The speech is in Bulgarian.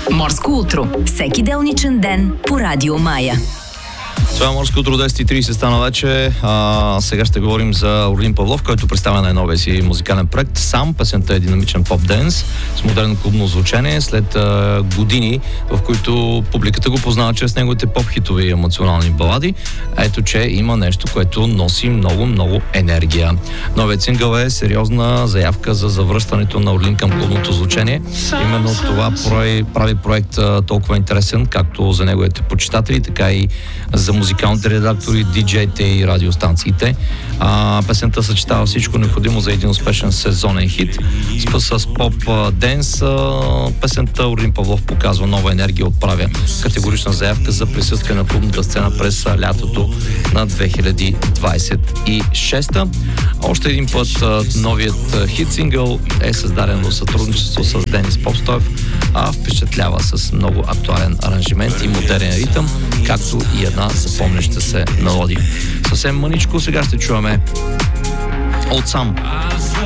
Морско утро. Всеки делничен ден по Радио Мая. Това е Морско утро, 10:30 стана вече. Сега ще говорим за Орлин Павлов, който представя най-новия си музикален проект. Сам песента е динамичен поп-денс с модерно клубно звучение след години, в които публиката го познава чрез неговите поп-хитове и емоционални балади. Ето, че има нещо, което носи много енергия. Новият сингъл е сериозна заявка за завръщането на Орлин към клубното звучение. Именно това прави проект толкова интересен, както за неговите почитатели, така и за музикалните редактори, диджеите и радиостанциите. Песента съчетава всичко необходимо за един успешен сезонен хит. С поп-денс песента Орлин Павлов показва нова енергия, отправя категорична заявка за присъствие на клубната сцена през лятото на 2026. Още един път новият хит сингъл е създаден в сътрудничество с Денис Попстоев, впечатлява с много актуален аранжимент и модерен ритъм, както и една запомняща се мелодия. Съвсем мъничко сега ще чуваме от Сам